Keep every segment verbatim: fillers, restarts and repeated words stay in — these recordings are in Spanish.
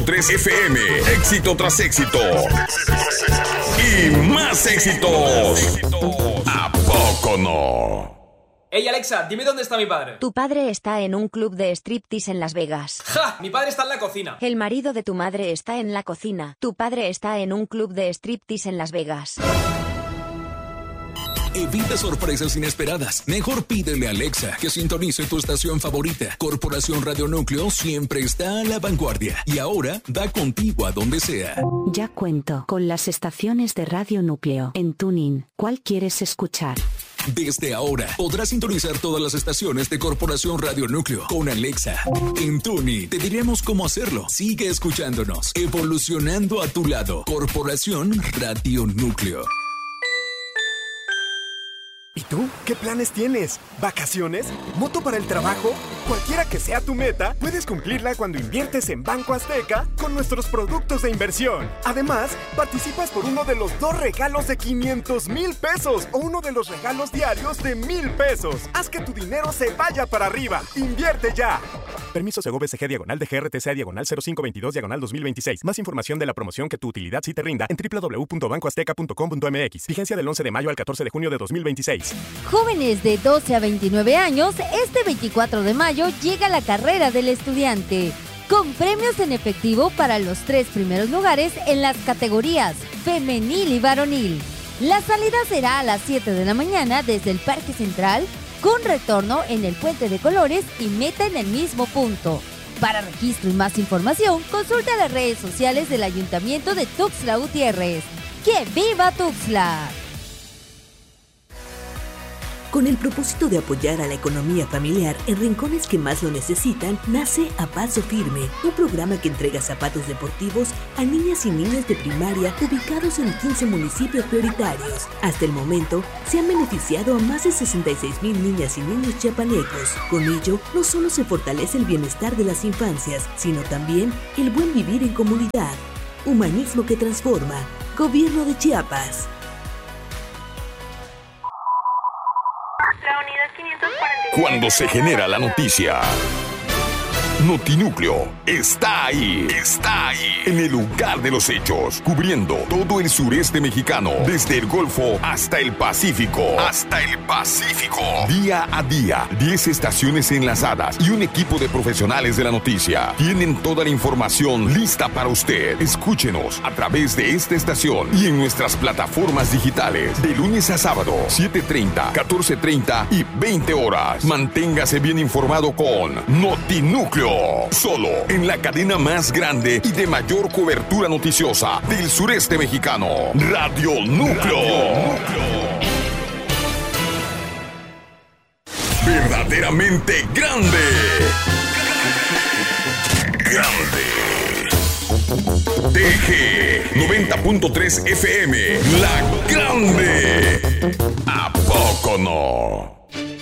tres F M, éxito tras éxito. Y más éxitos. ¿A poco no? Ey, Alexa, dime dónde está mi padre. Tu padre está en un club de striptease en Las Vegas. ¡Ja! Mi padre está en la cocina. El marido de tu madre está en la cocina. Tu padre está en un club de striptease en Las Vegas. Evita sorpresas inesperadas. Mejor pídele a Alexa que sintonice tu estación favorita. Corporación Radio Núcleo siempre está a la vanguardia y ahora va contigo a donde sea. Ya cuento con las estaciones de Radio Núcleo en TuneIn. ¿Cuál quieres escuchar? Desde ahora podrás sintonizar todas las estaciones de Corporación Radio Núcleo con Alexa. En TuneIn te diremos cómo hacerlo. Sigue escuchándonos, evolucionando a tu lado. Corporación Radio Núcleo. ¿Y tú? ¿Qué planes tienes? ¿Vacaciones? ¿Moto para el trabajo? Cualquiera que sea tu meta, puedes cumplirla cuando inviertes en Banco Azteca con nuestros productos de inversión. Además, participas por uno de los dos regalos de quinientos mil pesos o uno de los regalos diarios de mil pesos. Haz que tu dinero se vaya para arriba. ¡Invierte ya! Permiso Segov S G diagonal de G R T C diagonal cero cinco veintidós diagonal dos mil veintiséis. Más información de la promoción que tu utilidad sí te rinda en doble u doble u doble u punto banco azteca punto com punto m x. Vigencia del once de mayo al catorce de junio de dos mil veintiséis. Jóvenes de doce a veintinueve años, este veinticuatro de mayo llega la carrera del estudiante, con premios en efectivo para los tres primeros lugares en las categorías femenil y varonil. La salida será a las siete de la mañana desde el Parque Central, con retorno en el Puente de Colores y meta en el mismo punto. Para registro y más información, consulta las redes sociales del Ayuntamiento de Tuxtla Gutiérrez. ¡Que viva Tuxtla! Con el propósito de apoyar a la economía familiar en rincones que más lo necesitan, nace A Paso Firme, un programa que entrega zapatos deportivos a niñas y niños de primaria ubicados en quince municipios prioritarios. Hasta el momento, se han beneficiado a más de sesenta y seis mil niñas y niños chiapanecos. Con ello, no solo se fortalece el bienestar de las infancias, sino también el buen vivir en comunidad. Humanismo que transforma. Gobierno de Chiapas. Cuando se genera la noticia, Notinúcleo está ahí, está ahí, en el lugar de los hechos, cubriendo todo el sureste mexicano, desde el Golfo hasta el Pacífico, hasta el Pacífico. Día a día, diez estaciones enlazadas y un equipo de profesionales de la noticia tienen toda la información lista para usted. Escúchenos a través de esta estación y en nuestras plataformas digitales, de lunes a sábado, siete treinta, catorce treinta y veinte horas. Manténgase bien informado con Notinúcleo. Solo en la cadena más grande y de mayor cobertura noticiosa del sureste mexicano, Radio Núcleo. Radio Núcleo. Verdaderamente grande. Grande. T G noventa punto tres F M, La Grande. ¿A poco no?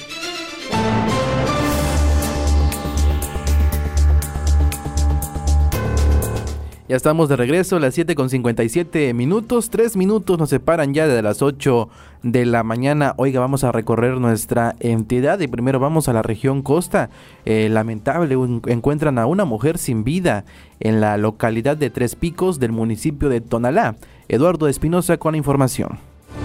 Ya estamos de regreso a las siete con cincuenta y siete minutos, tres minutos nos separan ya de las ocho de la mañana. Oiga, vamos a recorrer nuestra entidad y primero vamos a la región costa. Eh, lamentable, un, encuentran a una mujer sin vida en la localidad de Tres Picos del municipio de Tonalá. Eduardo Espinosa con la información.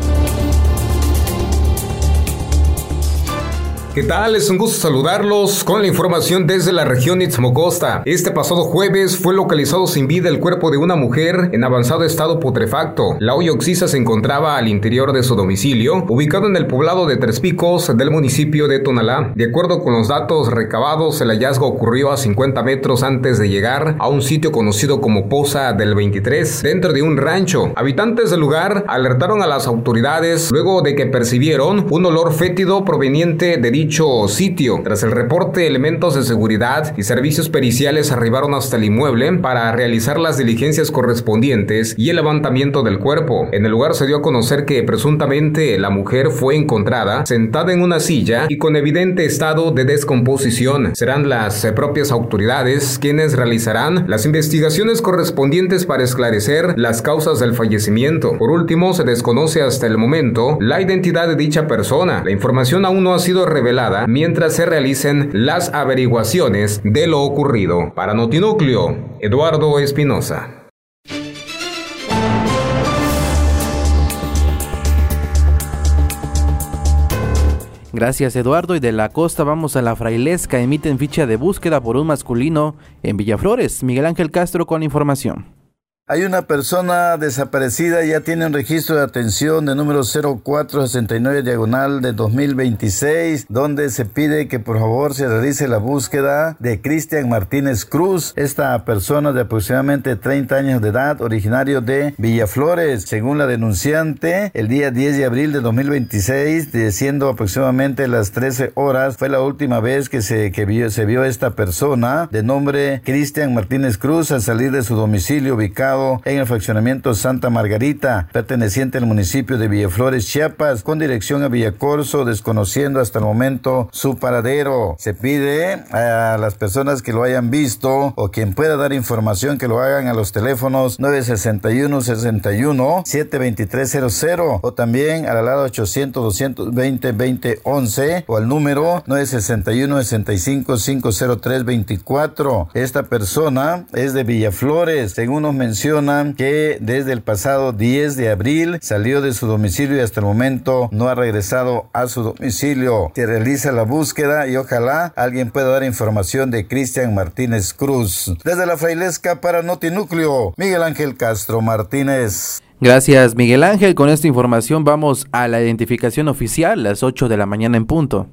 ¿Qué tal? Es un gusto saludarlos con la información desde la región Istmo Costa. Este pasado jueves fue localizado sin vida el cuerpo de una mujer en avanzado estado putrefacto. La olla oxisa se encontraba al interior de su domicilio, ubicado en el poblado de Tres Picos del municipio de Tonalá. De acuerdo con los datos recabados, el hallazgo ocurrió a cincuenta metros antes de llegar a un sitio conocido como Poza del veintitrés, dentro de un rancho. Habitantes del lugar alertaron a las autoridades luego de que percibieron un olor fétido proveniente de dicho sitio. Tras el reporte, elementos de seguridad y servicios periciales arribaron hasta el inmueble para realizar las diligencias correspondientes y el levantamiento del cuerpo. En el lugar se dio a conocer que presuntamente la mujer fue encontrada sentada en una silla y con evidente estado de descomposición. Serán las propias autoridades quienes realizarán las investigaciones correspondientes para esclarecer las causas del fallecimiento. Por último, se desconoce hasta el momento la identidad de dicha persona. La información aún no ha sido revelada desvelada mientras se realicen las averiguaciones de lo ocurrido. Para Notinúcleo, Eduardo Espinosa. Gracias, Eduardo. Y de la costa vamos a la Frailesca. Emiten ficha de búsqueda por un masculino en Villaflores. Miguel Ángel Castro con información. Hay una persona desaparecida, ya tiene un registro de atención de número cero cuatro sesenta y nueve diagonal de dos mil veintiséis, donde se pide que por favor se realice la búsqueda de Cristian Martínez Cruz, esta persona de aproximadamente treinta años de edad, originario de Villaflores. Según la denunciante, el día diez de abril de dos mil veintiséis, siendo aproximadamente las trece horas, fue la última vez que se, que vio, se vio esta persona de nombre Cristian Martínez Cruz al salir de su domicilio ubicado en el fraccionamiento Santa Margarita, perteneciente al municipio de Villaflores, Chiapas, con dirección a Villacorso, desconociendo hasta el momento su paradero. Se pide a las personas que lo hayan visto o quien pueda dar información que lo hagan a los teléfonos nueve seis uno, seis uno, siete dos tres cero cero o también al alado ochocientos, doscientos veinte, veinte once o al número nueve seis uno, sesenta y cinco, cinco cero tres veinticuatro. Esta persona es de Villaflores. Según nos mencionan que desde el pasado diez de abril salió de su domicilio y hasta el momento no ha regresado a su domicilio. Se realiza la búsqueda y ojalá alguien pueda dar información de Cristian Martínez Cruz. Desde la Frailesca para Notinúcleo, Miguel Ángel Castro Martínez. Gracias, Miguel Ángel. Con esta información vamos a la identificación oficial, las ocho de la mañana en punto.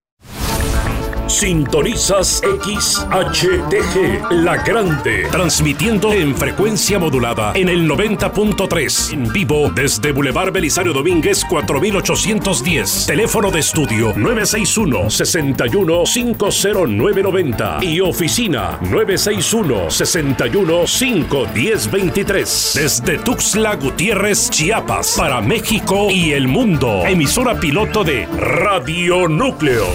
Sintonizas X H T G, La Grande, transmitiendo en frecuencia modulada en el noventa punto tres, en vivo desde Boulevard Belisario Domínguez cuatro mil ochocientos diez, teléfono de estudio nueve seis uno, seis uno, cinco cero nueve nueve cero y oficina nueve seis uno, seis uno, cinco uno cero dos tres, desde Tuxtla Gutiérrez, Chiapas, para México y el mundo, emisora piloto de Radio Núcleo.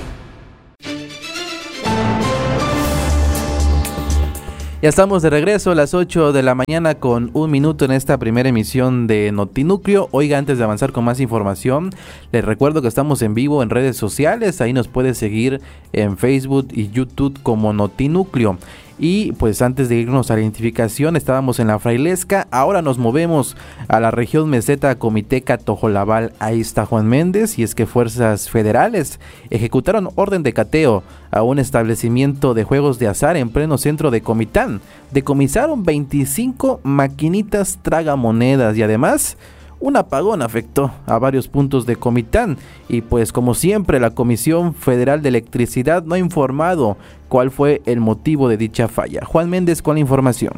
Ya estamos de regreso a las ocho de la mañana con un minuto en esta primera emisión de Notinúcleo. Oiga, antes de avanzar con más información, les recuerdo que estamos en vivo en redes sociales. Ahí nos puede seguir en Facebook y YouTube como Notinúcleo. Y pues antes de irnos a la identificación, estábamos en la Frailesca, ahora nos movemos a la región meseta comiteca Tojolabal. Ahí está Juan Méndez, y es que fuerzas federales ejecutaron orden de cateo a un establecimiento de juegos de azar en pleno centro de Comitán. Decomisaron veinticinco maquinitas tragamonedas y además un apagón afectó a varios puntos de Comitán y pues como siempre la Comisión Federal de Electricidad no ha informado cuál fue el motivo de dicha falla. Juan Méndez con la información.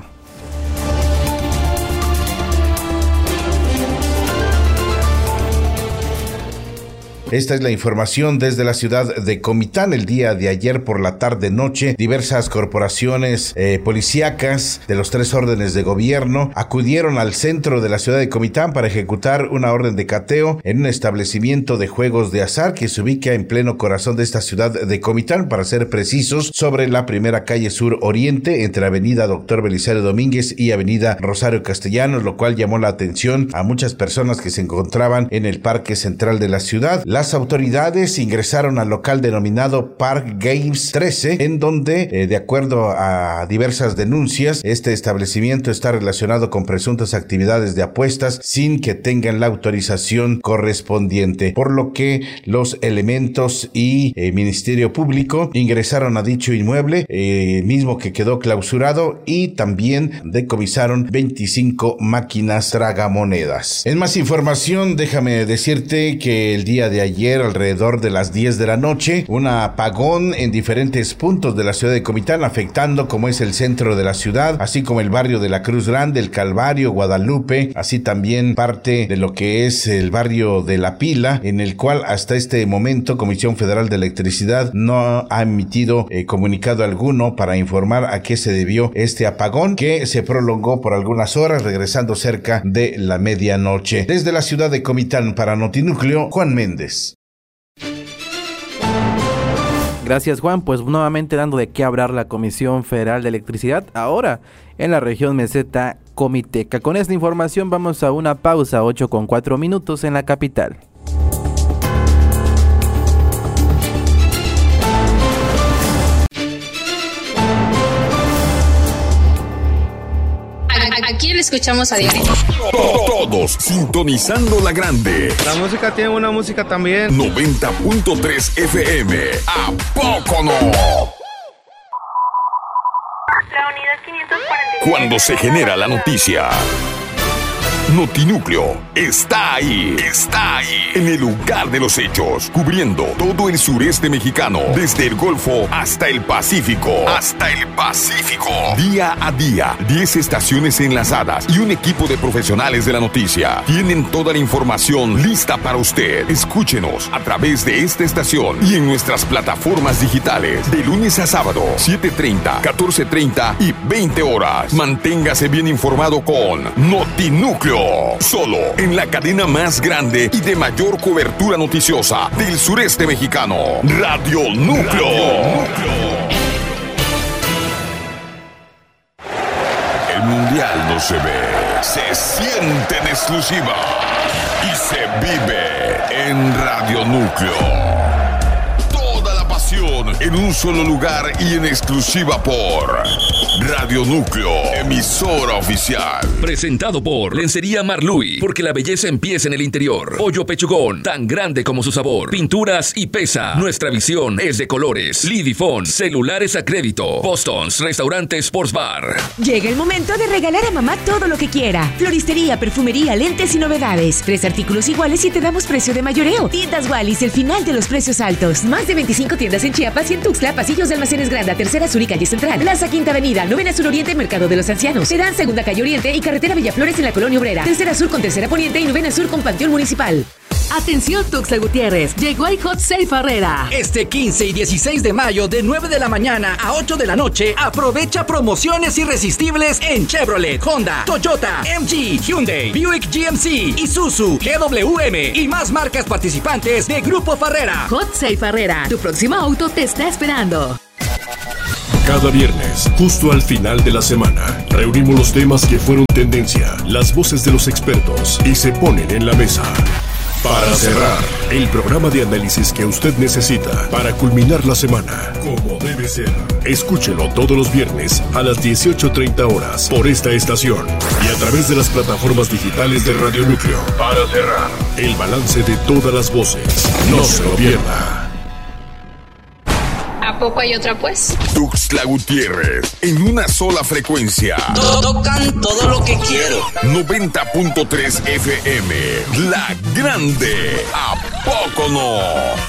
Esta es la información desde la ciudad de Comitán. El día de ayer por la tarde-noche, diversas corporaciones eh, policíacas de los tres órdenes de gobierno acudieron al centro de la ciudad de Comitán para ejecutar una orden de cateo en un establecimiento de juegos de azar que se ubica en pleno corazón de esta ciudad de Comitán, para ser precisos, sobre la primera calle sur oriente entre avenida Doctor Belisario Domínguez y avenida Rosario Castellanos, lo cual llamó la atención a muchas personas que se encontraban en el parque central de la ciudad. Las autoridades ingresaron al local denominado Park Games trece, en donde, eh, de acuerdo a diversas denuncias, este establecimiento está relacionado con presuntas actividades de apuestas sin que tengan la autorización correspondiente, por lo que los elementos y eh, Ministerio Público ingresaron a dicho inmueble, eh, mismo que quedó clausurado, y también decomisaron veinticinco máquinas tragamonedas. En más información, déjame decirte que el día de ayer, alrededor de las diez de la noche, un apagón en diferentes puntos de la ciudad de Comitán, afectando como es el centro de la ciudad, así como el barrio de la Cruz Grande, el Calvario, Guadalupe, así también parte de lo que es el barrio de La Pila, en el cual hasta este momento Comisión Federal de Electricidad no ha emitido eh, comunicado alguno para informar a qué se debió este apagón, que se prolongó por algunas horas, regresando cerca de la medianoche. Desde la ciudad de Comitán para Notinúcleo, Juan Méndez. Gracias, Juan. Pues nuevamente dando de qué hablar la Comisión Federal de Electricidad, ahora en la región meseta comiteca. Con esta información vamos a una pausa, ocho con cuatro minutos en la capital. Aquí le escuchamos a diario. Todos sintonizando la grande. La música tiene una música también. noventa punto tres F M. ¿A poco no? La unidad quinientos cuarenta y siete. Cuando se genera la noticia, Notinúcleo está ahí, está ahí, en el lugar de los hechos, cubriendo todo el sureste mexicano, desde el Golfo hasta el Pacífico, hasta el Pacífico. Día a día, diez estaciones enlazadas y un equipo de profesionales de la noticia tienen toda la información lista para usted. Escúchenos a través de esta estación y en nuestras plataformas digitales, de lunes a sábado, siete treinta, catorce treinta y veinte horas. Manténgase bien informado con Notinúcleo. Solo en la cadena más grande y de mayor cobertura noticiosa del sureste mexicano, Radio Núcleo. Radio Núcleo. El mundial no se ve, se siente en exclusiva y se vive en Radio Núcleo. Toda la pasión en un solo lugar y en exclusiva por Radio Núcleo, emisora oficial. Presentado por Lencería Marluy, porque la belleza empieza en el interior. Pollo Pechugón, tan grande como su sabor. Pinturas y Pesa, nuestra visión es de colores. Lidifón, celulares a crédito. Boston's, restaurante Sports Bar. Llega el momento de regalar a mamá todo lo que quiera. Floristería, perfumería, lentes y novedades. Tres artículos iguales y te damos precio de mayoreo. Tiendas Wallis, el final de los precios altos. Más de veinticinco tiendas en Chiapas y en Tuxtla, pasillos de almacenes Granda, Tercera Sur y Calle Central. Plaza Quinta Avenida, Novena Sur Oriente, Mercado de los Ancianos. Terán Segunda Calle Oriente y Carretera Villaflores en la Colonia Obrera. Tercera Sur con Tercera Poniente y Novena Sur con Panteón Municipal. Atención Tuxtla Gutiérrez, llegó el Hot Sale Farrera. Este quince y dieciséis de mayo de nueve de la mañana a ocho de la noche, aprovecha promociones irresistibles en Chevrolet, Honda, Toyota, M G, Hyundai, Buick G M C, Isuzu, G W M y más marcas participantes de Grupo Farrera. Hot Sale Farrera, tu próximo auto te está esperando. Cada viernes, justo al final de la semana, reunimos los temas que fueron tendencia, las voces de los expertos y se ponen en la mesa. Para cerrar, el programa de análisis que usted necesita para culminar la semana, como debe ser. Escúchelo todos los viernes a las dieciocho treinta horas por esta estación y a través de las plataformas digitales de Radio Núcleo. Para cerrar, el balance de todas las voces. No se lo pierda. ¿A poco hay otra pues? Tuxtla Gutiérrez, en una sola frecuencia. Tocan todo lo que quiero. noventa punto tres F M, La Grande. ¿A poco no?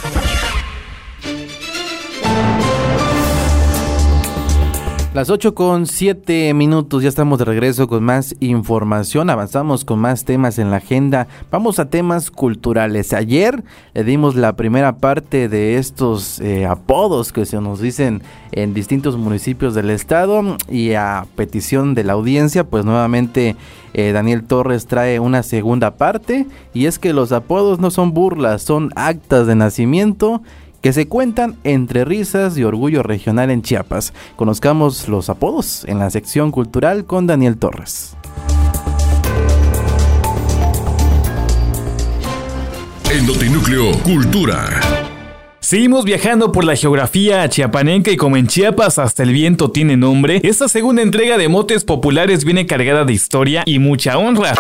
Las ocho con siete minutos, ya estamos de regreso con más información, avanzamos con más temas en la agenda, vamos a temas culturales. Ayer le dimos la primera parte de estos eh, apodos que se nos dicen en distintos municipios del estado y a petición de la audiencia, pues nuevamente eh, Daniel Torres trae una segunda parte y es que los apodos no son burlas, son actas de nacimiento que se cuentan entre risas y orgullo regional en Chiapas. Conozcamos los apodos en la sección cultural con Daniel Torres. En Notinúcleo, Cultura. Seguimos viajando por la geografía chiapaneca y como en Chiapas hasta el viento tiene nombre, esta segunda entrega de motes populares viene cargada de historia y mucha honra.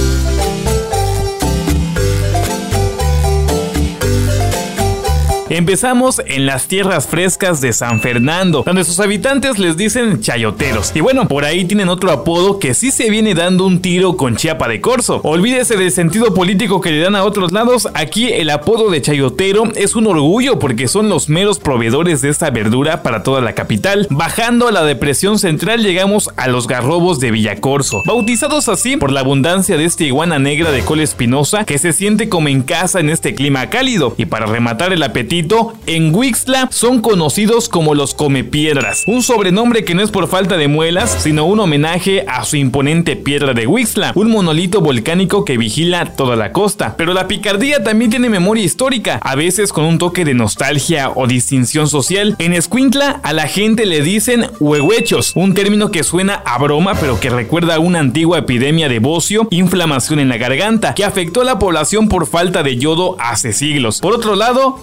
Empezamos en las tierras frescas de San Fernando, donde sus habitantes les dicen chayoteros. Y bueno, por ahí tienen otro apodo que sí se viene dando un tiro con Chiapa de Corzo. Olvídese del sentido político que le dan a otros lados, aquí el apodo de chayotero es un orgullo porque son los meros proveedores de esta verdura para toda la capital. Bajando a la depresión central llegamos a los garrobos de Villacorzo, bautizados así por la abundancia de esta iguana negra de cola espinosa que se siente como en casa en este clima cálido. Y para rematar el apetito, en Huixtla son conocidos como los Comepiedras, un sobrenombre que no es por falta de muelas, sino un homenaje a su imponente piedra de Huixtla, un monolito volcánico que vigila toda la costa. Pero la picardía también tiene memoria histórica, a veces con un toque de nostalgia o distinción social. En Escuintla a la gente le dicen huehuechos, un término que suena a broma pero que recuerda a una antigua epidemia de bocio, inflamación en la garganta, que afectó a la población por falta de yodo hace siglos. Por otro lado, en Chilón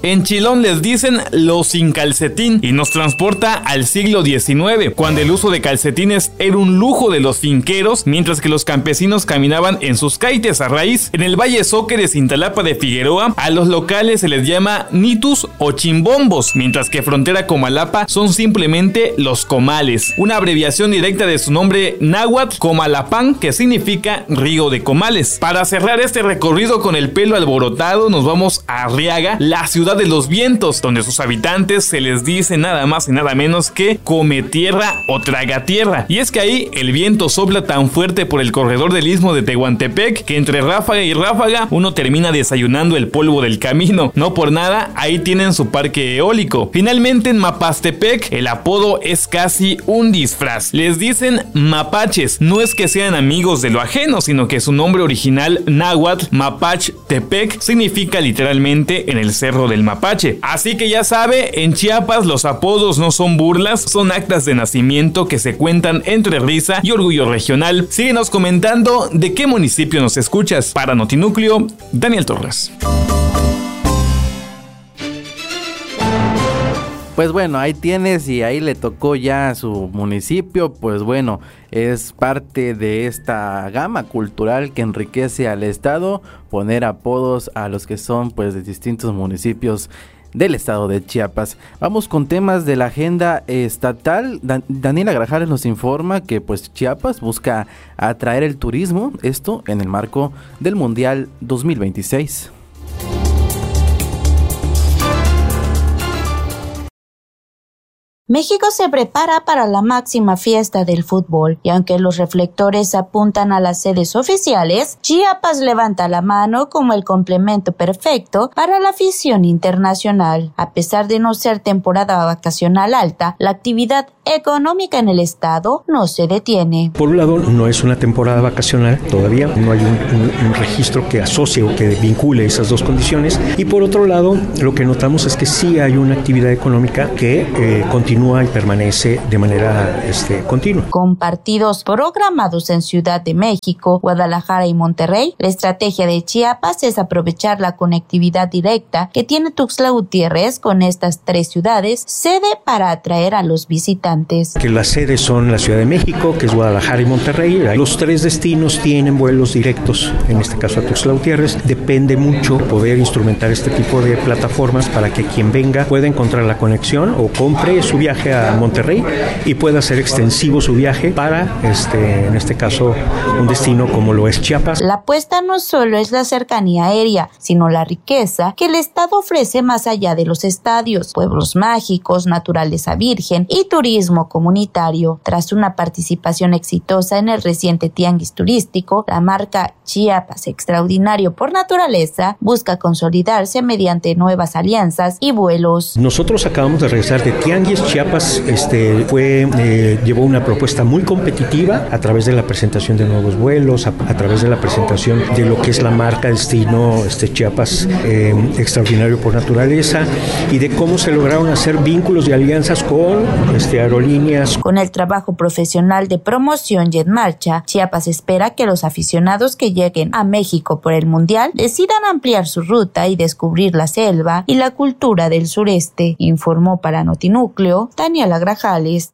pantalón les dicen los sin calcetín y nos transporta al siglo diecinueve, cuando el uso de calcetines era un lujo de los finqueros, mientras que los campesinos caminaban en sus caites a raíz. En el Valle Soque de Cintalapa de Figueroa, a los locales se les llama nitus o chimbombos, mientras que frontera Comalapa son simplemente los comales, una abreviación directa de su nombre náhuatl Comalapán, que significa río de comales. Para cerrar este recorrido con el pelo alborotado, nos vamos a Arriaga, la ciudad de los vientos, donde sus habitantes se les dice nada más y nada menos que come tierra o traga tierra. Y es que ahí el viento sopla tan fuerte por el corredor del istmo de Tehuantepec que entre ráfaga y ráfaga uno termina desayunando el polvo del camino. No por nada, ahí tienen su parque eólico. Finalmente en Mapastepec el apodo es casi un disfraz. Les dicen mapaches. No es que sean amigos de lo ajeno, sino que su nombre original náhuatl, Mapachtepec, significa literalmente en el cerro del mapache. Así que ya sabe, en Chiapas los apodos no son burlas, son actas de nacimiento que se cuentan entre risa y orgullo regional. Síguenos comentando de qué municipio nos escuchas. Para Notinúcleo, Daniel Torres. Pues bueno, ahí tienes y ahí le tocó ya a su municipio, pues bueno, es parte de esta gama cultural que enriquece al estado, poner apodos a los que son pues de distintos municipios del estado de Chiapas. Vamos con temas de la agenda estatal. Dan- Daniela Grajales nos informa que pues Chiapas busca atraer el turismo, esto en el marco del Mundial dos mil veintiséis. México se prepara para la máxima fiesta del fútbol y aunque los reflectores apuntan a las sedes oficiales, Chiapas levanta la mano como el complemento perfecto para la afición internacional. A pesar de no ser temporada vacacional alta, la actividad económica en el estado no se detiene. Por un lado, no es una temporada vacacional todavía, no hay un, un, un registro que asocie o que vincule esas dos condiciones, y por otro lado, lo que notamos es que sí hay una actividad económica que eh, continúa y permanece de manera este, continua. Con partidos programados en Ciudad de México, Guadalajara y Monterrey, la estrategia de Chiapas es aprovechar la conectividad directa que tiene Tuxtla Gutiérrez con estas tres ciudades, sede para atraer a los visitantes. Que las sedes son la Ciudad de México, que es Guadalajara y Monterrey. Los tres destinos tienen vuelos directos, en este caso a Tuxtla Gutiérrez. Depende mucho poder instrumentar este tipo de plataformas para que quien venga pueda encontrar la conexión o compre su viaje a Monterrey y pueda hacer extensivo su viaje para, este, en este caso, un destino como lo es Chiapas. La apuesta no solo es la cercanía aérea, sino la riqueza que el estado ofrece más allá de los estadios, pueblos mágicos, naturaleza virgen y turismo comunitario. Tras una participación exitosa en el reciente tianguis turístico, la marca Chiapas Extraordinario por Naturaleza busca consolidarse mediante nuevas alianzas y vuelos. Nosotros acabamos de regresar de tianguis. Chiapas este, fue, eh, llevó una propuesta muy competitiva a través de la presentación de nuevos vuelos, a, a través de la presentación de lo que es la marca destino este, Chiapas eh, Extraordinario por Naturaleza y de cómo se lograron hacer vínculos y alianzas con este, aerolíneas. Con el trabajo profesional de promoción y en marcha, Chiapas espera que los aficionados que lleguen a México por el Mundial decidan ampliar su ruta y descubrir la selva y la cultura del sureste, informó para Notinúcleo Daniela Grajales.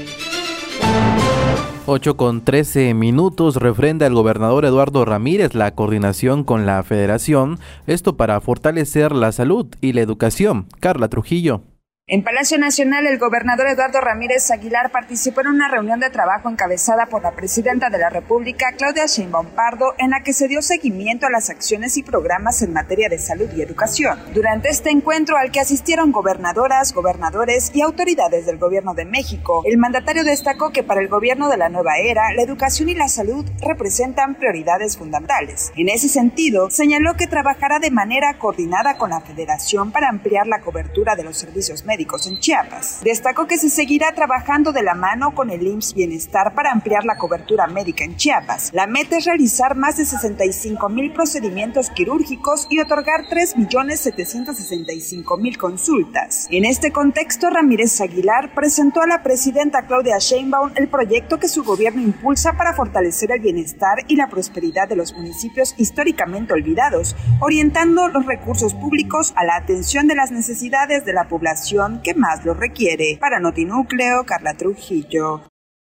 ocho con trece minutos, refrenda el gobernador Eduardo Ramírez la coordinación con la federación, esto para fortalecer la salud y la educación. Carla Trujillo. En Palacio Nacional, el gobernador Eduardo Ramírez Aguilar participó en una reunión de trabajo encabezada por la presidenta de la República, Claudia Sheinbaum Pardo, en la que se dio seguimiento a las acciones y programas en materia de salud y educación. Durante este encuentro, al que asistieron gobernadoras, gobernadores y autoridades del Gobierno de México, el mandatario destacó que para el gobierno de la nueva era, la educación y la salud representan prioridades fundamentales. En ese sentido, señaló que trabajará de manera coordinada con la Federación para ampliar la cobertura de los servicios médicos médicos en Chiapas. Destacó que se seguirá trabajando de la mano con el I M S S Bienestar para ampliar la cobertura médica en Chiapas. La meta es realizar más de sesenta y cinco mil procedimientos quirúrgicos y otorgar tres millones setecientos sesenta y cinco mil consultas. En este contexto, Ramírez Aguilar presentó a la presidenta Claudia Sheinbaum el proyecto que su gobierno impulsa para fortalecer el bienestar y la prosperidad de los municipios históricamente olvidados, orientando los recursos públicos a la atención de las necesidades de la población que más lo requiere. Para Notinúcleo, Carla Trujillo.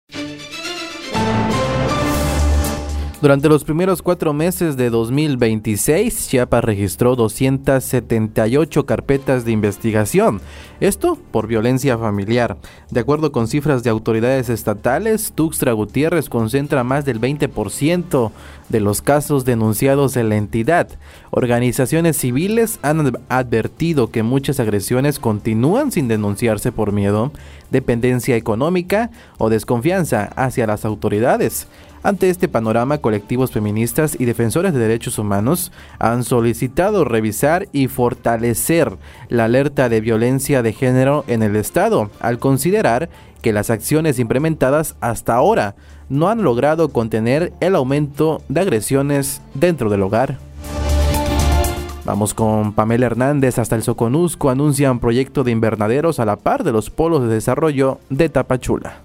Durante los primeros cuatro meses de dos mil veintiséis, Chiapas registró doscientas setenta y ocho carpetas de investigación, esto por violencia familiar. De acuerdo con cifras de autoridades estatales, Tuxtla Gutiérrez concentra más del veinte por ciento de los casos denunciados en la entidad. Organizaciones civiles han advertido que muchas agresiones continúan sin denunciarse por miedo, dependencia económica o desconfianza hacia las autoridades. Ante este panorama, colectivos feministas y defensores de derechos humanos han solicitado revisar y fortalecer la alerta de violencia de género en el Estado, al considerar que las acciones implementadas hasta ahora no han logrado contener el aumento de agresiones dentro del hogar. Vamos con Pamela Hernández. Hasta el Soconusco anuncian proyecto de invernaderos a la par de los polos de desarrollo de Tapachula.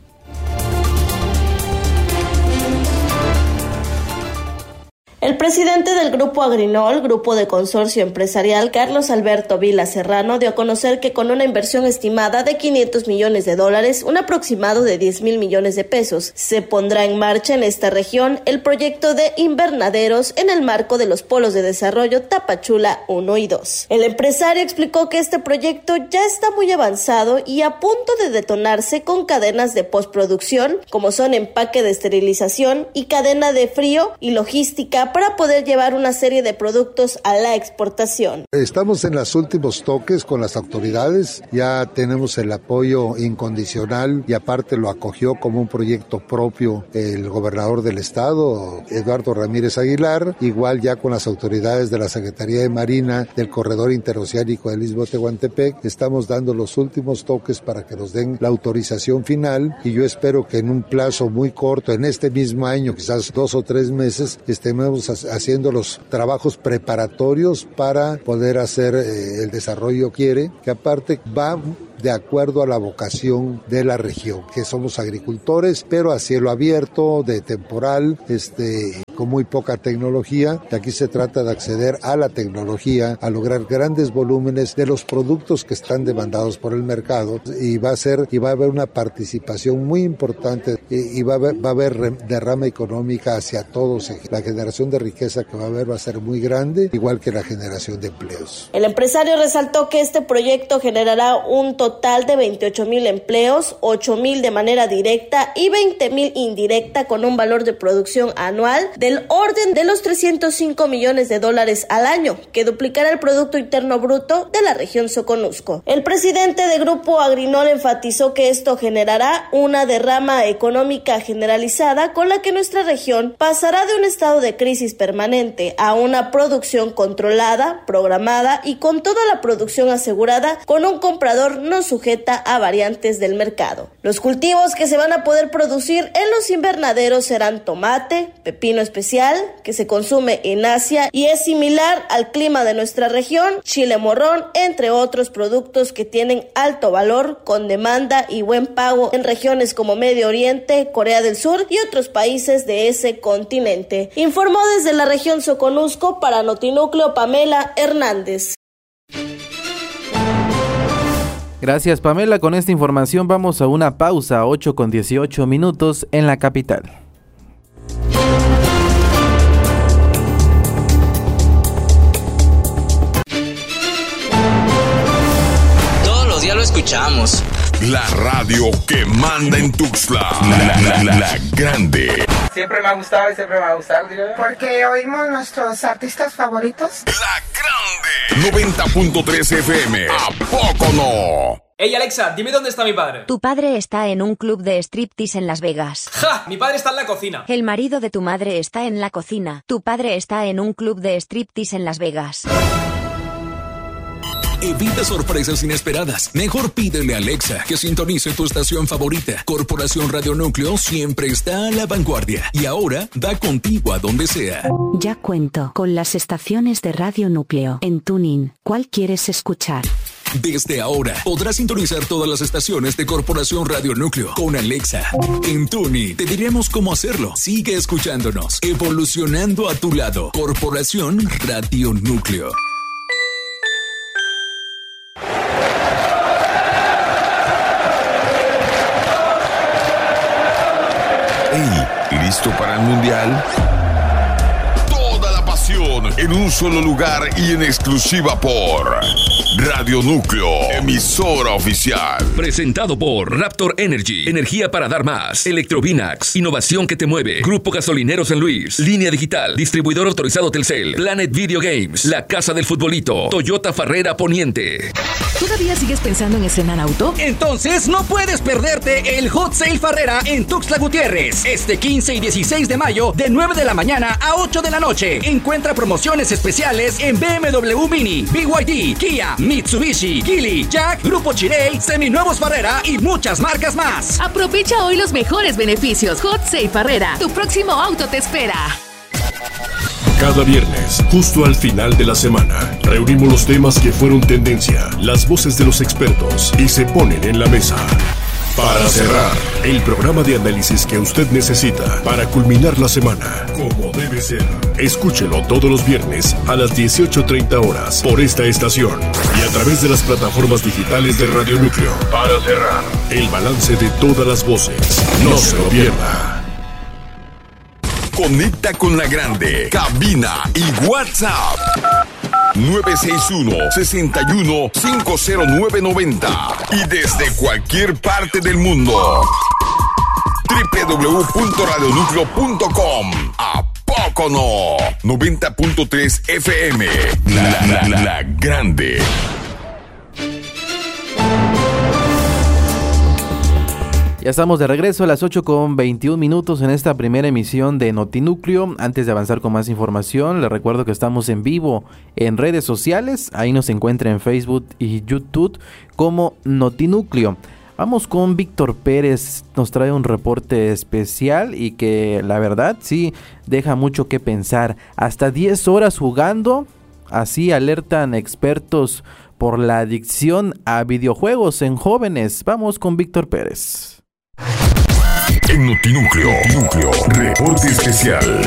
El presidente del Grupo Agrinol, grupo de consorcio empresarial, Carlos Alberto Vila Serrano, dio a conocer que con una inversión estimada de quinientos millones de dólares, un aproximado de diez mil millones de pesos, se pondrá en marcha en esta región el proyecto de invernaderos en el marco de los polos de desarrollo Tapachula uno y dos. El empresario explicó que este proyecto ya está muy avanzado y a punto de detonarse con cadenas de postproducción, como son empaque de esterilización y cadena de frío y logística para poder llevar una serie de productos a la exportación. Estamos en los últimos toques con las autoridades, ya tenemos el apoyo incondicional y aparte lo acogió como un proyecto propio el gobernador del estado, Eduardo Ramírez Aguilar, igual ya con las autoridades de la Secretaría de Marina del Corredor Interoceánico del Istmo de Tehuantepec, estamos dando los últimos toques para que nos den la autorización final y yo espero que en un plazo muy corto, en este mismo año, quizás dos o tres meses, estemos haciendo los trabajos preparatorios para poder hacer eh, el desarrollo que quiere, que aparte va de acuerdo a la vocación de la región, que somos agricultores, pero a cielo abierto, de temporal, este, con muy poca tecnología. Aquí se trata de acceder a la tecnología, a lograr grandes volúmenes de los productos que están demandados por el mercado y va a ser y va a haber una participación muy importante y, y va a haber, va a haber derrama económica hacia todos. La generación de riqueza que va a haber va a ser muy grande, igual que la generación de empleos. El empresario resaltó que este proyecto generará un total de veintiocho mil empleos, ocho mil de manera directa y veinte mil indirecta, con un valor de producción anual del orden de los trescientos cinco millones de dólares al año, que duplicará el Producto Interno Bruto de la región Soconusco. El presidente de Grupo Agrinol enfatizó que esto generará una derrama económica generalizada con la que nuestra región pasará de un estado de crisis permanente a una producción controlada, programada y con toda la producción asegurada con un comprador no sujeta a variantes del mercado. Los cultivos que se van a poder producir en los invernaderos serán tomate, pepino especial, que se consume en Asia y es similar al clima de nuestra región, chile morrón, entre otros productos que tienen alto valor, con demanda y buen pago en regiones como Medio Oriente, Corea del Sur y otros países de ese continente. Informó desde la región Soconusco para Notinúcleo Pamela Hernández. Gracias, Pamela. Con esta información vamos a una pausa, ocho con dieciocho minutos en la capital. Todos los días lo escuchamos. La radio que manda en Tuxtla. La, la, la, la grande. Siempre me ha gustado y siempre me va a gustar. Porque oímos nuestros artistas favoritos. La grande. noventa punto tres F M. ¿A poco no? Hey Alexa, dime dónde está mi padre. Tu padre está en un club de striptease en Las Vegas. ¡Ja! Mi padre está en la cocina. El marido de tu madre está en la cocina. Tu padre está en un club de striptease en Las Vegas. Evita sorpresas inesperadas. Mejor pídele a Alexa que sintonice tu estación favorita. Corporación Radio Núcleo siempre está a la vanguardia y ahora va contigo a donde sea. Ya cuento con las estaciones de Radio Núcleo en Tuning. ¿Cuál quieres escuchar? Desde ahora podrás sintonizar todas las estaciones de Corporación Radio Núcleo con Alexa. En Tuning te diremos cómo hacerlo. Sigue escuchándonos, evolucionando a tu lado. Corporación Radio Núcleo. Hey, ¿listo para el Mundial? Toda la pasión en un solo lugar y en exclusiva por Radio Núcleo, emisora oficial. Presentado por Raptor Energy, energía para dar más. Electrovinax, innovación que te mueve. Grupo Gasolinero San Luis, Línea Digital, distribuidor autorizado Telcel. Planet Video Games, La Casa del Futbolito. Toyota Farrera Poniente. ¿Todavía sigues pensando en estrenar auto? Entonces no puedes perderte el Hot Sale Farrera en Tuxtla Gutiérrez. Este quince y dieciséis de mayo, de nueve de la mañana a ocho de la noche. Encuentra promociones especiales en B M W Mini, B Y D, Kia, Mitsubishi, Geely, Jack, Grupo Chirey, Seminuevos Farrera y muchas marcas más. Aprovecha hoy los mejores beneficios. Hot Sale Farrera, tu próximo auto te espera. Cada viernes, justo al final de la semana, reunimos los temas que fueron tendencia, las voces de los expertos y se ponen en la mesa. Para cerrar, el programa de análisis que usted necesita para culminar la semana, como debe ser. Escúchelo todos los viernes a las dieciocho treinta horas por esta estación y a través de las plataformas digitales de Radio Núcleo. Para cerrar, el balance de todas las voces. No se lo pierda. Conecta con la grande, cabina y WhatsApp. nueve seis uno, seis uno, cinco cero nueve nueve cero. Y desde cualquier parte del mundo, doble u doble u doble u punto radio núcleo punto com. ¿A poco no? noventa punto tres F M. La, la, la, la grande. Ya estamos de regreso a las ocho con veintiún minutos en esta primera emisión de Notinúcleo. Antes de avanzar con más información, les recuerdo que estamos en vivo en redes sociales. Ahí nos encuentra en Facebook y YouTube como Notinúcleo. Vamos con Víctor Pérez, nos trae un reporte especial y que la verdad sí deja mucho que pensar. Hasta diez horas jugando, así alertan expertos por la adicción a videojuegos en jóvenes. Vamos con Víctor Pérez. En Notinúcleo, Núcleo, reporte especial.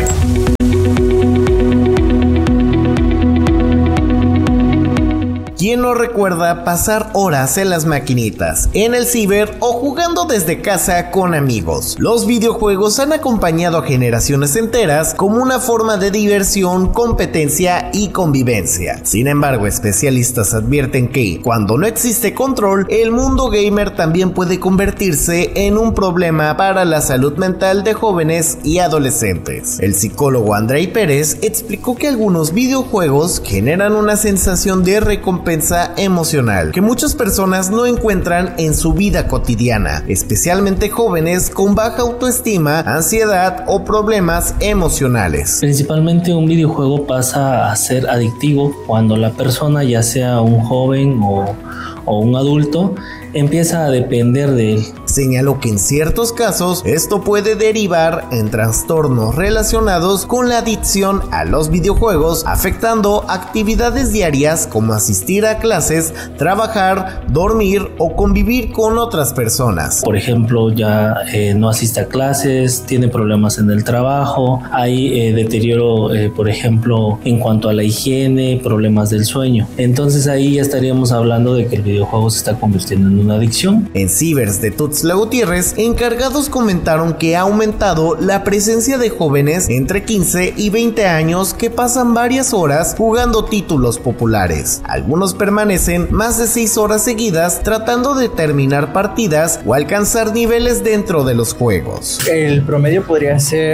¿Quién no recuerda pasar horas en las maquinitas, en el ciber o jugando desde casa con amigos? Los videojuegos han acompañado a generaciones enteras como una forma de diversión, competencia y convivencia. Sin embargo, especialistas advierten que, cuando no existe control, el mundo gamer también puede convertirse en un problema para la salud mental de jóvenes y adolescentes. El psicólogo Andrei Pérez explicó que algunos videojuegos generan una sensación de recompensa emocional que muchas personas no encuentran en su vida cotidiana, especialmente jóvenes con baja autoestima, ansiedad o problemas emocionales. Principalmente un videojuego pasa a ser adictivo cuando la persona, ya sea un joven o, o un adulto, empieza a depender de él. Señaló que en ciertos casos esto puede derivar en trastornos relacionados con la adicción a los videojuegos, afectando actividades diarias como asistir a clases, trabajar, dormir o convivir con otras personas. Por ejemplo, ya eh, no asiste a clases, tiene problemas en el trabajo, hay eh, deterioro, eh, por ejemplo, en cuanto a la higiene, problemas del sueño. Entonces ahí ya estaríamos hablando de que el videojuego se está convirtiendo en una adicción. En cibers de Tuxtla Gutiérrez, encargados comentaron que ha aumentado la presencia de jóvenes entre quince y veinte años que pasan varias horas jugando títulos populares. Algunos permanecen más de seis horas seguidas tratando de terminar partidas o alcanzar niveles dentro de los juegos. El promedio podría ser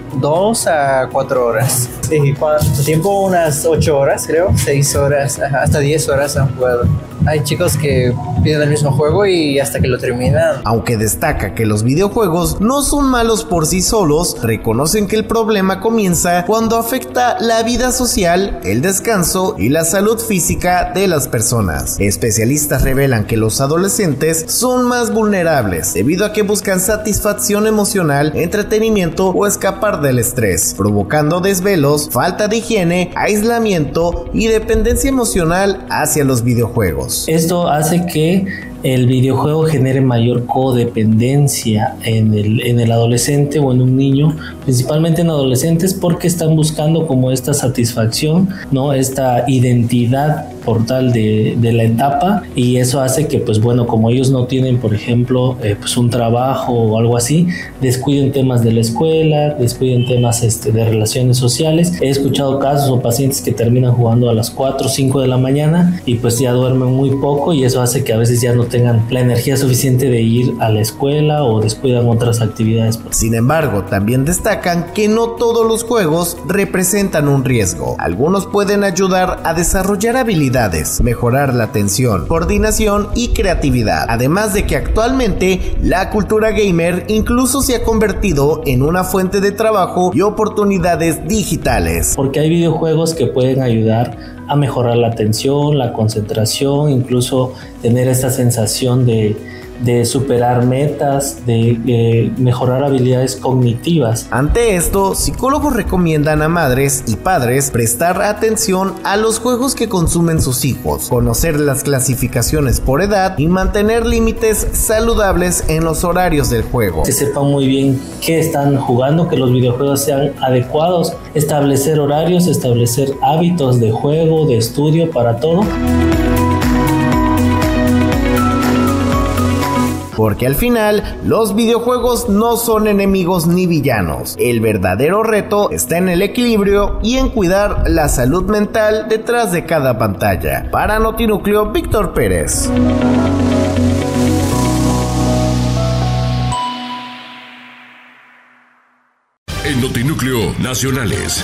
dos a cuatro horas. Sí, ¿cuánto tiempo? Unas ocho horas, creo. seis horas, ajá, hasta diez horas han jugado. Hay chicos que piden el mismo juego y hasta que lo terminan. Aunque destaca que los videojuegos no son malos por sí solos, reconocen que el problema comienza cuando afecta la vida social, el descanso y la salud física de las personas. Especialistas revelan que los adolescentes son más vulnerables debido a que buscan satisfacción emocional, entretenimiento o escapar del estrés, provocando desvelos, falta de higiene, aislamiento y dependencia emocional hacia los videojuegos. Esto hace que el videojuego genere mayor codependencia en el, en el adolescente o en un niño, principalmente en adolescentes, porque están buscando como esta satisfacción, ¿no? Esta identidad por tal de, de la etapa, y eso hace que, pues bueno, como ellos no tienen, por ejemplo, eh, pues un trabajo o algo así, descuiden temas de la escuela, descuiden temas este, de relaciones sociales. He escuchado casos o pacientes que terminan jugando a las cuatro o cinco de la mañana y pues ya duermen muy poco, y eso hace que a veces ya no tengan la energía suficiente de ir a la escuela o descuidan otras actividades. Sin embargo, también destacan que no todos los juegos representan un riesgo. Algunos pueden ayudar a desarrollar habilidades, mejorar la atención, coordinación y creatividad. Además de que actualmente la cultura gamer incluso se ha convertido en una fuente de trabajo y oportunidades digitales. Porque hay videojuegos que pueden ayudar a mejorar la atención, la concentración, incluso tener esta sensación de, de superar metas, de, de mejorar habilidades cognitivas. Ante esto, psicólogos recomiendan a madres y padres prestar atención a los juegos que consumen sus hijos, conocer las clasificaciones por edad y mantener límites saludables en los horarios del juego. Que sepan muy bien qué están jugando, que los videojuegos sean adecuados, establecer horarios, establecer hábitos de juego, de estudio para todo. Porque al final, los videojuegos no son enemigos ni villanos. El verdadero reto está en el equilibrio y en cuidar la salud mental detrás de cada pantalla. Para Notinúcleo, Víctor Pérez. En Notinúcleo Nacionales.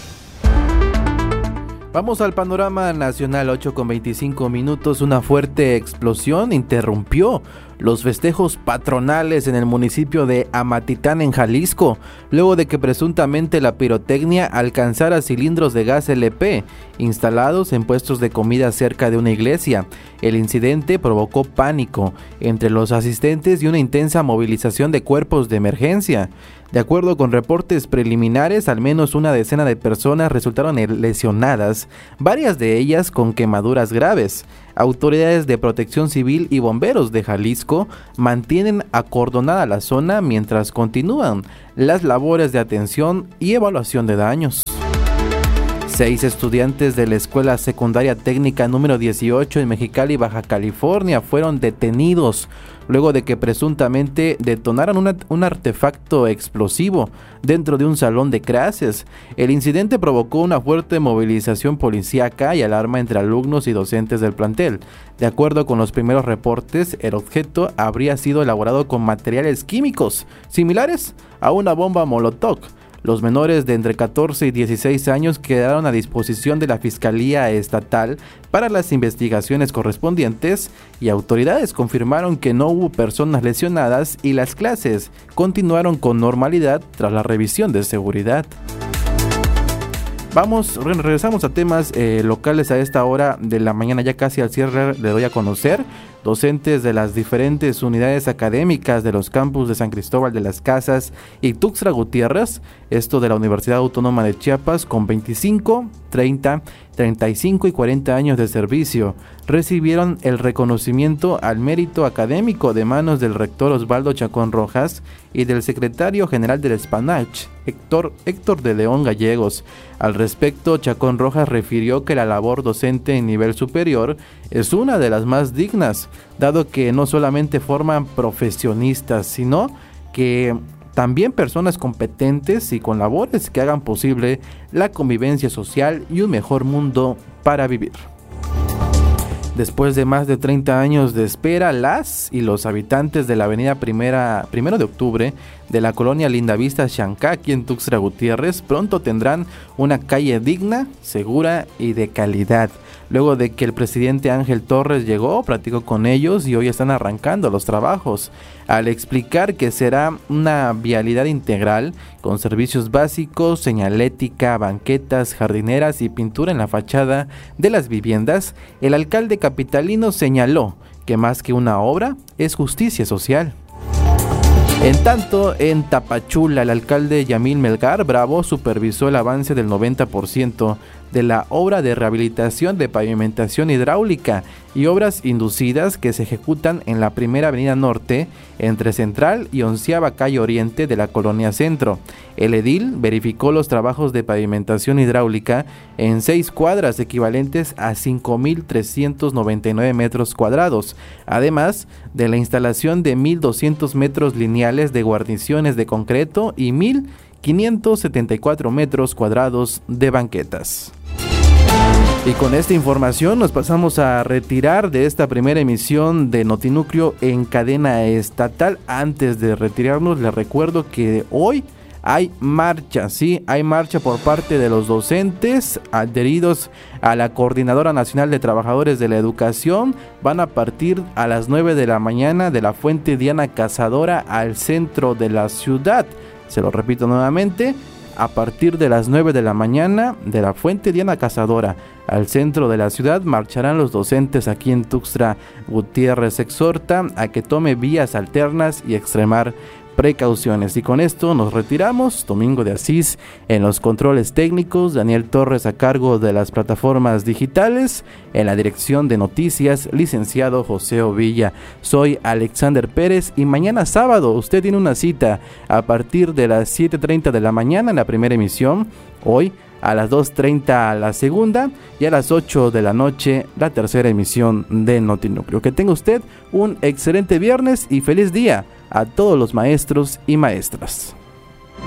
Vamos al panorama nacional, ocho con veinticinco minutos. Una fuerte explosión interrumpió los festejos patronales en el municipio de Amatitán, en Jalisco, luego de que presuntamente la pirotecnia alcanzara cilindros de gas L P instalados en puestos de comida cerca de una iglesia. El incidente provocó pánico entre los asistentes y una intensa movilización de cuerpos de emergencia. De acuerdo con reportes preliminares, al menos una decena de personas resultaron lesionadas, varias de ellas con quemaduras graves. Autoridades de Protección Civil y bomberos de Jalisco mantienen acordonada la zona mientras continúan las labores de atención y evaluación de daños. Seis estudiantes de la Escuela Secundaria Técnica número dieciocho en Mexicali, Baja California, fueron detenidos luego de que presuntamente detonaron una, un artefacto explosivo dentro de un salón de clases. El incidente provocó una fuerte movilización policíaca y alarma entre alumnos y docentes del plantel. De acuerdo con los primeros reportes, el objeto habría sido elaborado con materiales químicos similares a una bomba Molotov. Los menores de entre catorce y dieciséis años quedaron a disposición de la Fiscalía Estatal para las investigaciones correspondientes, y autoridades confirmaron que no hubo personas lesionadas y las clases continuaron con normalidad tras la revisión de seguridad. Vamos, regresamos a temas eh, locales a esta hora de la mañana, ya casi al cierre. Le doy a conocer: docentes de las diferentes unidades académicas de los campus de San Cristóbal de las Casas y Tuxtla Gutiérrez, esto de la Universidad Autónoma de Chiapas, con veinticinco, treinta, treinta y cinco y cuarenta años de servicio, recibieron el reconocimiento al mérito académico de manos del rector Osvaldo Chacón Rojas y del secretario general del SPANACH, Héctor, Héctor de León Gallegos. Al respecto, Chacón Rojas refirió que la labor docente en nivel superior es una de las más dignas, dado que no solamente forman profesionistas, sino que también personas competentes y con labores que hagan posible la convivencia social y un mejor mundo para vivir. Después de más de treinta años de espera, las y los habitantes de la avenida Primera, Primero de Octubre de la colonia Lindavista Xancá, aquí en Tuxtla Gutiérrez, pronto tendrán una calle digna, segura y de calidad. Luego de que el presidente Ángel Torres llegó, platicó con ellos y hoy están arrancando los trabajos, al explicar que será una vialidad integral con servicios básicos, señalética, banquetas, jardineras y pintura en la fachada de las viviendas. El alcalde capitalino señaló que más que una obra es justicia social. En tanto, en Tapachula, el alcalde Yamil Melgar Bravo supervisó el avance del noventa por ciento de la obra de rehabilitación de pavimentación hidráulica y obras inducidas que se ejecutan en la primera avenida norte entre Central y onceava calle Oriente de la colonia Centro. El edil verificó los trabajos de pavimentación hidráulica en seis cuadras equivalentes a cinco mil trescientos noventa y nueve metros cuadrados, además de la instalación de mil doscientos metros lineales de guarniciones de concreto y mil quinientos setenta y cuatro metros cuadrados de banquetas. Y con esta información nos pasamos a retirar de esta primera emisión de Notinúcleo en cadena estatal. Antes de retirarnos, les recuerdo que hoy hay marcha, sí, hay marcha por parte de los docentes adheridos a la Coordinadora Nacional de Trabajadores de la Educación. Van a partir a las nueve de la mañana de la Fuente Diana Cazadora al centro de la ciudad. Se lo repito nuevamente, a partir de las nueve de la mañana de la Fuente Diana Cazadora al centro de la ciudad marcharán los docentes aquí en Tuxtla Gutiérrez. Exhorta a que tome vías alternas y extremar precauciones. Y con esto nos retiramos. Domingo de Asís en los controles técnicos, Daniel Torres a cargo de las plataformas digitales, en la dirección de noticias, licenciado José Ovilla. Soy Alexander Pérez y mañana sábado usted tiene una cita a partir de las siete treinta de la mañana en la primera emisión, hoy a las dos treinta la segunda y a las ocho de la noche la tercera emisión de Notinúcleo. Que tenga usted un excelente viernes y feliz día a todos los maestros y maestras.